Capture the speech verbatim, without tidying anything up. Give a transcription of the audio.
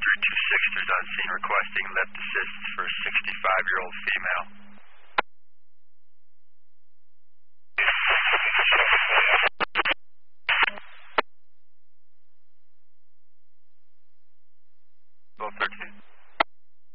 three two six, there's on scene requesting lift assist for a sixty-five-year-old female.